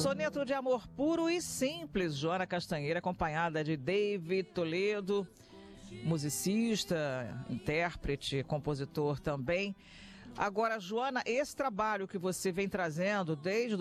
Soneto de amor puro e simples, Joana Castanheira, acompanhada de David Toledo, musicista, intérprete, compositor também. Agora, Joana, esse trabalho que você vem trazendo desde